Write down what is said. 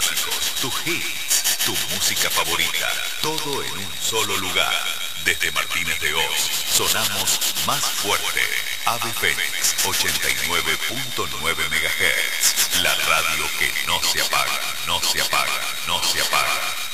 clásicos, tus hits, tu música favorita, todo en un solo lugar. Desde Martínez de Oz, sonamos más fuerte. Ave Fénix, 89.9 MHz.